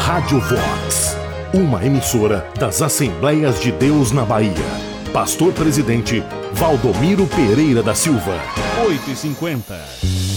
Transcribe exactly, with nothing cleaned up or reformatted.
Rádio Vox, uma emissora das Assembleias de Deus na Bahia. Pastor Presidente Valdomiro Pereira da Silva. oito e cinquenta.